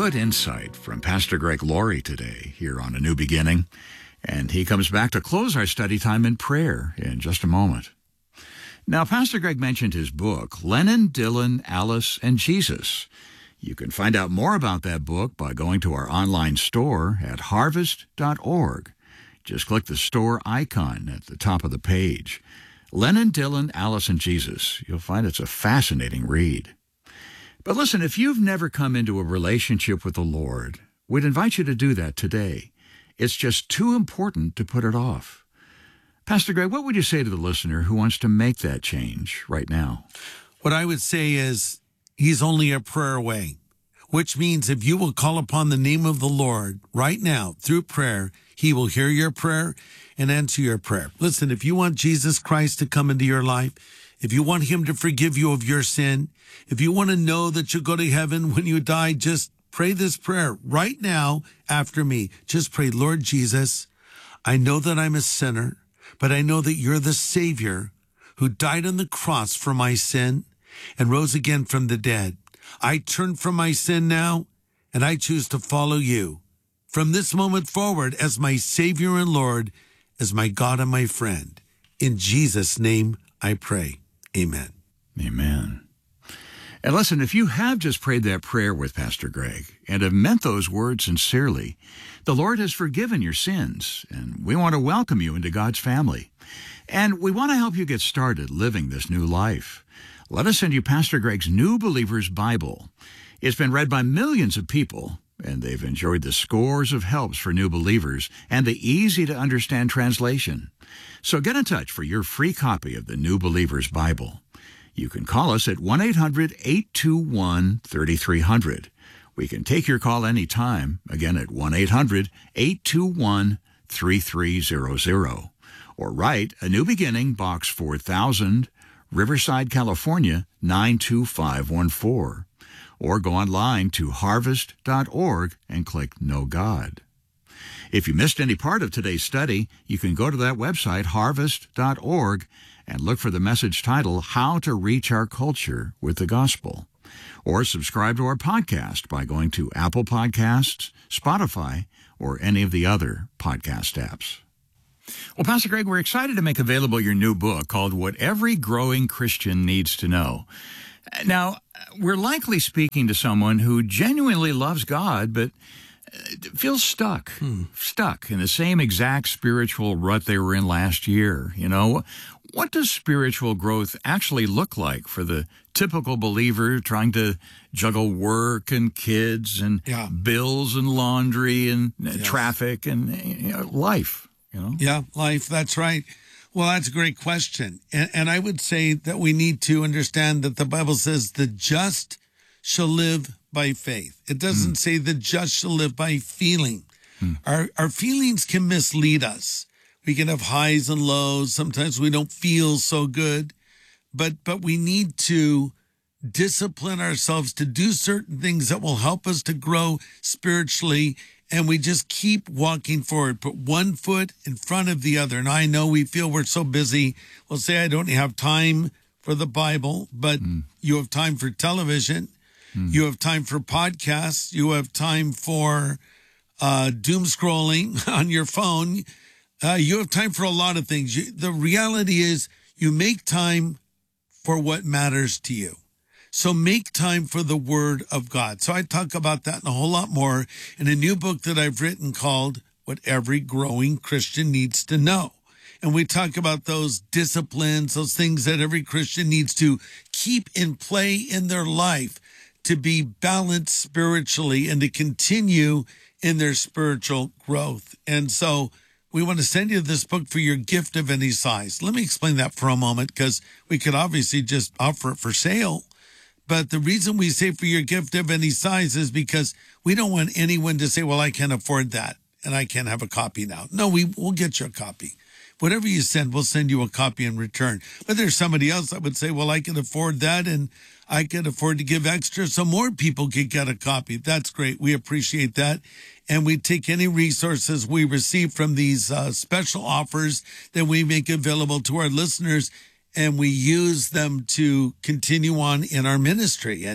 good insight from Pastor Greg Laurie today here on A New Beginning. And he comes back to close our study time in prayer in just a moment. Now, Pastor Greg mentioned his book, Lennon, Dylan, Alice, and Jesus. You can find out more about that book by going to our online store at harvest.org. Just click the store icon at the top of the page. Lennon, Dylan, Alice, and Jesus. You'll find it's a fascinating read. But listen, if you've never come into a relationship with the Lord, we'd invite you to do that today. It's just too important to put it off. Pastor Greg, what would you say to the listener who wants to make that change right now? What I would say is he's only a prayer away, which means if you will call upon the name of the Lord right now through prayer, he will hear your prayer and answer your prayer. Listen, if you want Jesus Christ to come into your life, if you want him to forgive you of your sin, if you want to know that you'll go to heaven when you die, just pray this prayer right now after me. Just pray, Lord Jesus, I know that I'm a sinner, but I know that you're the Savior who died on the cross for my sin and rose again from the dead. I turn from my sin now, and I choose to follow you from this moment forward as my Savior and Lord, as my God and my friend. In Jesus' name I pray. Amen. Amen. And listen, if you have just prayed that prayer with Pastor Greg and have meant those words sincerely, the Lord has forgiven your sins, and we want to welcome you into God's family. And we want to help you get started living this new life. Let us send you Pastor Greg's New Believer's Bible. It's been read by millions of people, and they've enjoyed the scores of helps for new believers and the easy-to-understand translation. So get in touch for your free copy of the New Believer's Bible. You can call us at 1-800-821-3300. We can take your call anytime, again at 1-800-821-3300. Or write A New Beginning, Box 4000, Riverside, California, 92514. Or go online to harvest.org and click Know God. If you missed any part of today's study, you can go to that website, harvest.org, and look for the message title, How to Reach Our Culture with the Gospel. Or subscribe to our podcast by going to Apple Podcasts, Spotify, or any of the other podcast apps. Well, Pastor Greg, we're excited to make available your new book called What Every Growing Christian Needs to Know. Now, we're likely speaking to someone who genuinely loves God, but feels stuck in the same exact spiritual rut they were in last year. You know, what does spiritual growth actually look like for the typical believer trying to juggle work and kids and bills and laundry and traffic and life? You know? Yeah, life. That's right. Well, that's a great question. And I would say that we need to understand that the Bible says the just shall live by faith. It doesn't say the just shall live by feeling. Our feelings can mislead us. We can have highs and lows. Sometimes we don't feel so good, but we need to discipline ourselves to do certain things that will help us to grow spiritually. And we just keep walking forward, put one foot in front of the other. And I know we feel we're so busy. We'll say, I don't have time for the Bible, but you have time for television. You have time for podcasts. You have time for doom scrolling on your phone. You have time for a lot of things. The reality is you make time for what matters to you. So make time for the Word of God. So I talk about that and a whole lot more in a new book that I've written called What Every Growing Christian Needs to Know. And we talk about those disciplines, those things that every Christian needs to keep in play in their life to be balanced spiritually and to continue in their spiritual growth. And so we want to send you this book for your gift of any size. Let me explain that for a moment, because we could obviously just offer it for sale. But the reason we say for your gift of any size is because we don't want anyone to say, well, I can't afford that and I can't have a copy now. No, we'll get you a copy. Whatever you send, we'll send you a copy in return. But there's somebody else that would say, well, I can afford that and I can afford to give extra so more people could get a copy. That's great. We appreciate that. And we take any resources we receive from these special offers that we make available to our listeners, and we use them to continue on in our ministry. And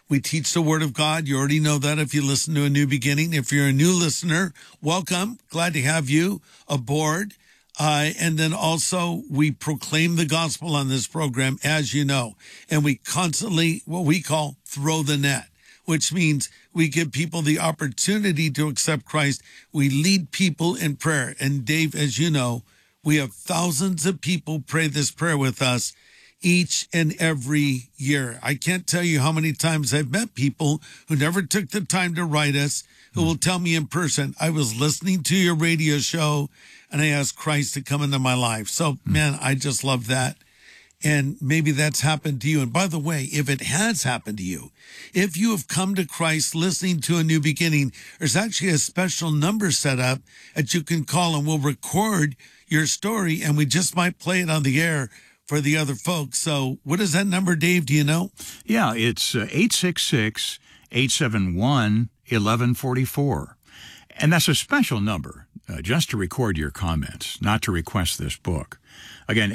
We teach the Word of God. You already know that if you listen to A New Beginning. If you're a new listener, welcome. Glad to have you aboard. And then also we proclaim the gospel on this program, as you know, and we constantly, what we call, throw the net, which means we give people the opportunity to accept Christ. We lead people in prayer. And Dave, as you know, we have thousands of people pray this prayer with us each and every year. I can't tell you how many times I've met people who never took the time to write us, who will tell me in person, I was listening to your radio show and I asked Christ to come into my life. So, man, I just love that. And maybe that's happened to you. And by the way, if it has happened to you, if you have come to Christ listening to A New Beginning, there's actually a special number set up that you can call and we'll record your story and we just might play it on the air for the other folks. So what is that number, Dave? Do you know? Yeah, it's 866-871-1144. And that's a special number, just to record your comments, not to request this book. Again,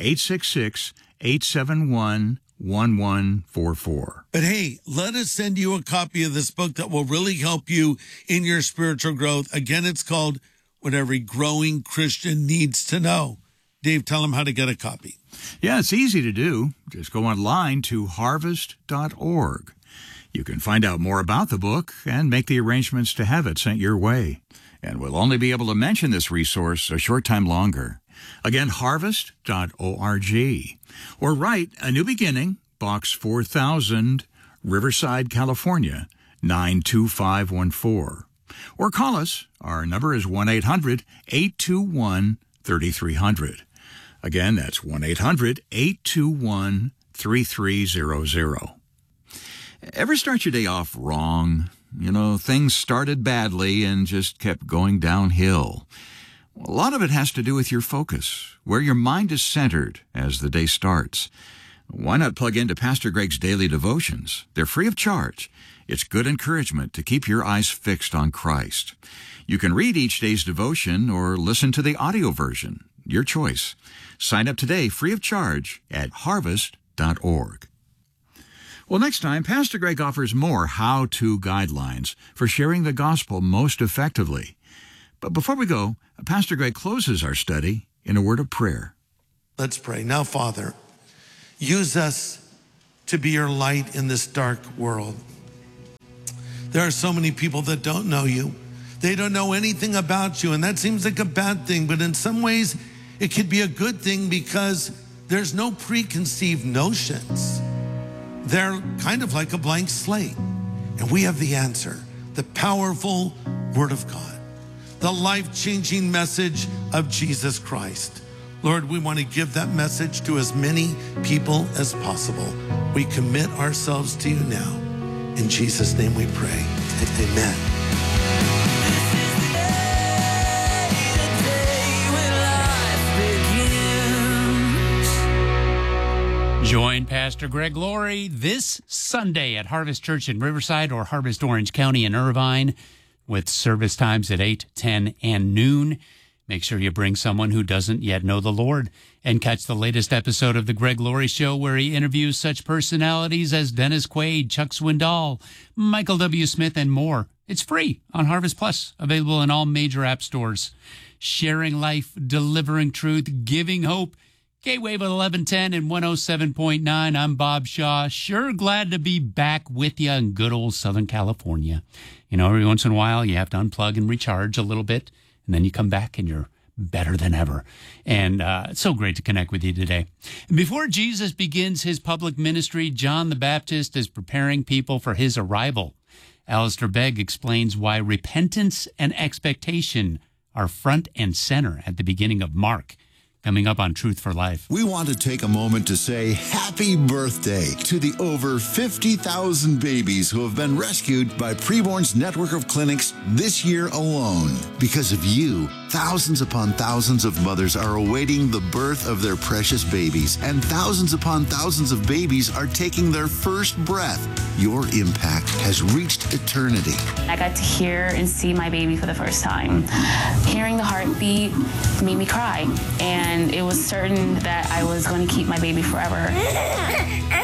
866-871-1144. But hey, let us send you a copy of this book that will really help you in your spiritual growth. Again, it's called What Every Growing Christian Needs to Know. Dave, tell them how to get a copy. Yeah, it's easy to do. Just go online to harvest.org. You can find out more about the book and make the arrangements to have it sent your way. And we'll only be able to mention this resource a short time longer. Again, harvest.org. Or write A New Beginning, Box 4000, Riverside, California, 92514. Or call us. Our number is 1-800-821-3300. Again, that's 1-800-821-3300. Ever start your day off wrong? You know, things started badly and just kept going downhill. A lot of it has to do with your focus, where your mind is centered as the day starts. Why not plug into Pastor Greg's daily devotions? They're free of charge. It's good encouragement to keep your eyes fixed on Christ. You can read each day's devotion or listen to the audio version. Your choice. Sign up today free of charge at harvest.org. Well, next time, Pastor Greg offers more how-to guidelines for sharing the gospel most effectively. But before we go, Pastor Greg closes our study in a word of prayer. Let's pray. Now, Father, use us to be your light in this dark world. There are so many people that don't know you. They don't know anything about you, and that seems like a bad thing, but in some ways, it could be a good thing because there's no preconceived notions. They're kind of like a blank slate. And we have the answer, the powerful Word of God, the life-changing message of Jesus Christ. Lord, we want to give that message to as many people as possible. We commit ourselves to you now. In Jesus' name we pray. Amen. Join Pastor Greg Laurie this Sunday at Harvest Church in Riverside or Harvest Orange County in Irvine with service times at 8, 10, and noon. Make sure you bring someone who doesn't yet know the Lord and catch the latest episode of The Greg Laurie Show where he interviews such personalities as Dennis Quaid, Chuck Swindoll, Michael W. Smith, and more. It's free on Harvest Plus, available in all major app stores. Sharing life, delivering truth, giving hope. K-Wave at 1110 and 107.9. I'm Bob Shaw. Sure glad to be back with you in good old Southern California. You know, every once in a while you have to unplug and recharge a little bit, and then you come back and you're better than ever. And it's so great to connect with you today. Before Jesus begins his public ministry, John the Baptist is preparing people for his arrival. Alistair Begg explains why repentance and expectation are front and center at the beginning of Mark. Coming up on Truth for Life. We want to take a moment to say happy birthday to the over 50,000 babies who have been rescued by Preborn's network of clinics this year alone. Because of you, thousands upon thousands of mothers are awaiting the birth of their precious babies, and thousands upon thousands of babies are taking their first breath. Your impact has reached eternity. I got to hear and see my baby for the first time. Hearing the heartbeat made me cry, and it was certain that I was going to keep my baby forever.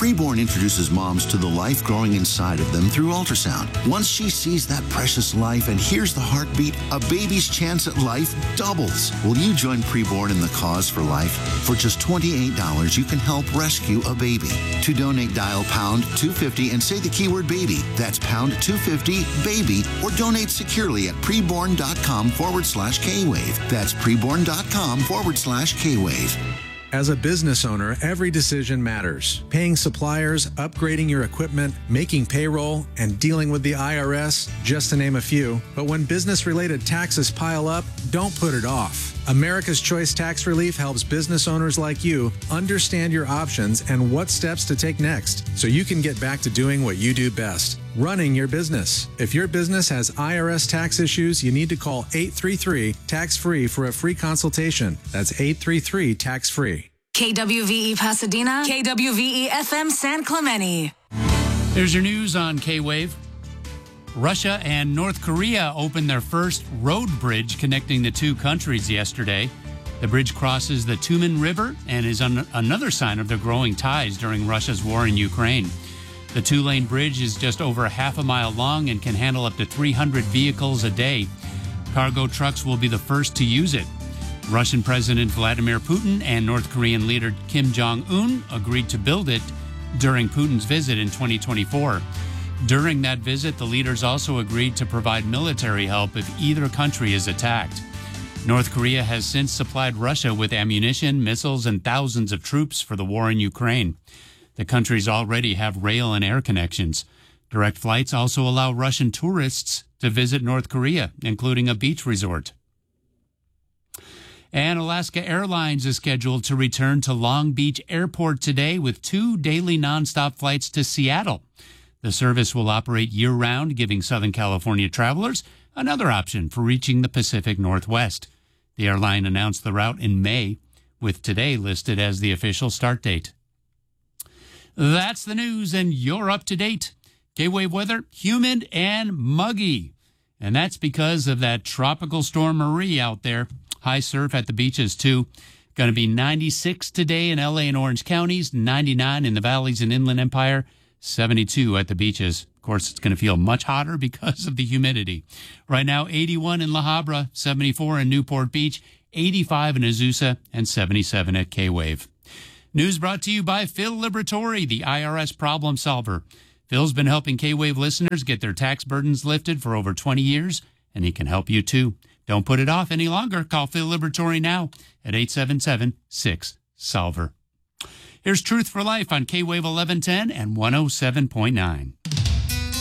Preborn introduces moms to the life growing inside of them through ultrasound. Once she sees that precious life and hears the heartbeat, a baby's chance at life doubles. Will you join Preborn in the cause for life? For just $28, you can help rescue a baby. To donate, dial pound 250 and say the keyword baby. That's pound 250 baby, or donate securely at preborn.com/K-Wave. That's preborn.com/K-Wave. As a business owner, every decision matters. Paying suppliers, upgrading your equipment, making payroll, and dealing with the IRS, just to name a few. But when business-related taxes pile up, don't put it off. America's Choice Tax Relief helps business owners like you understand your options and what steps to take next, so you can get back to doing what you do best, running your business. If your business has IRS tax issues, you need to call 833-TAX-FREE for a free consultation. That's 833-TAX-FREE. KWVE Pasadena, KWVE FM San Clemente. There's your news on K-Wave. Russia and North Korea opened their first road bridge connecting the two countries yesterday. The bridge crosses the Tumen River and is another sign of their growing ties during Russia's war in Ukraine. The two-lane bridge is just over a half a mile long and can handle up to 300 vehicles a day. Cargo trucks will be the first to use it. Russian President Vladimir Putin and North Korean leader Kim Jong-un agreed to build it during Putin's visit in 2024. During that visit, the leaders also agreed to provide military help if either country is attacked. North Korea has since supplied Russia with ammunition, missiles, and thousands of troops for the war in Ukraine. The countries already have rail and air connections. Direct flights also allow Russian tourists to visit North Korea, including a beach resort. And Alaska Airlines is scheduled to return to Long Beach Airport today with 2 daily nonstop flights to Seattle. The service will operate year-round, giving Southern California travelers another option for reaching the Pacific Northwest. The airline announced the route in May, with today listed as the official start date. That's the news, and you're up to date. K-Wave weather, humid and muggy. And that's because of that tropical storm Marie out there. High surf at the beaches, too. Going to be 96 today in L.A. and Orange counties, 99 in the valleys and Inland Empire, 72 at the beaches. Of course, it's going to feel much hotter because of the humidity. Right now, 81 in La Habra, 74 in Newport Beach, 85 in Azusa, and 77 at K-Wave. News brought to you by Phil Liberatore, the IRS problem solver. Phil's been helping K-Wave listeners get their tax burdens lifted for over 20 years, and he can help you too. Don't put it off any longer. Call Phil Liberatore now at 877-6-SOLVER. Here's Truth for Life on K-Wave 1110 and 107.9.